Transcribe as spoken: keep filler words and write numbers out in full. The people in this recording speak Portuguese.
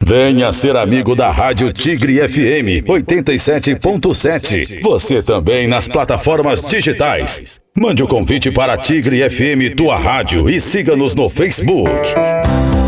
Venha ser amigo da Rádio Tigre F M oitenta e sete ponto sete. Você também nas plataformas digitais. Mande o convite para Tigre F M, tua rádio, e siga-nos no Facebook.